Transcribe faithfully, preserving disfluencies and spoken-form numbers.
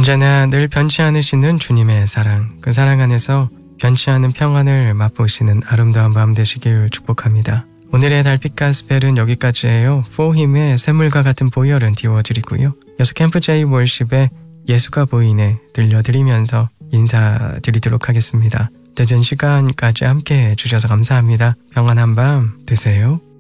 언제나 늘 변치 않으시는 주님의 사랑, 그 사랑 안에서 변치 않은 평안을 맛보시는 아름다운 밤 되시길 축복합니다. 오늘의 달빛 가스펠은 여기까지예요. 포힘의 샘물과 같은 보혈은 띄워드리고요. 이어서 캠프 제이 월십의 예수가 보이네 들려드리면서 인사드리도록 하겠습니다. 늦은 시간까지 함께 해주셔서 감사합니다. 평안한 밤 되세요.